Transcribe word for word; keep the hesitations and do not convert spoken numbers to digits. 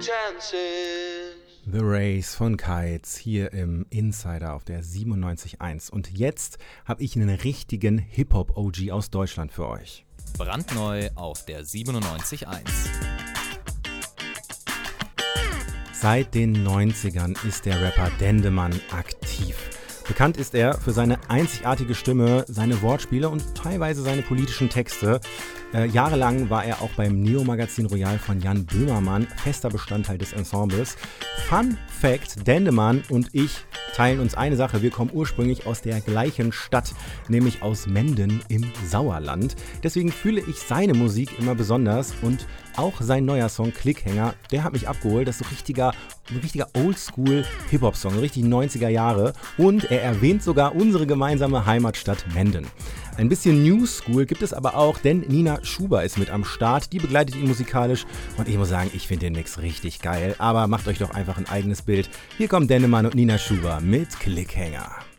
The Race von Kites hier im Insider auf der siebenundneunzig Komma eins. Und jetzt habe ich einen richtigen Hip-Hop-O G aus Deutschland für euch. Brandneu auf der siebenundneunzig Komma eins. Seit den neunzigern ist der Rapper Dendemann aktiv. Bekannt ist er für seine einzigartige Stimme, seine Wortspiele und teilweise seine politischen Texte. Äh, jahrelang war er auch beim Neo-Magazin Royal von Jan Böhmermann fester Bestandteil des Ensembles. Fun Fact, Dendemann und ich teilen uns eine Sache. Wir kommen ursprünglich aus der gleichen Stadt, nämlich aus Menden im Sauerland. Deswegen fühle ich seine Musik immer besonders und auch sein neuer Song Klickhänger, der hat mich abgeholt. Das ist so richtiger, ein richtiger Oldschool-Hip-Hop-Song, richtig neunziger Jahre. Und er erwähnt sogar unsere gemeinsame Heimatstadt Menden. Ein bisschen New School gibt es aber auch, denn Nina Schuber ist mit am Start. Die begleitet ihn musikalisch und ich muss sagen, ich finde den Mix richtig geil. Aber macht euch doch einfach ein eigenes Bild. Hier kommen Dendemann und Nina Schuber mit Klickhänger.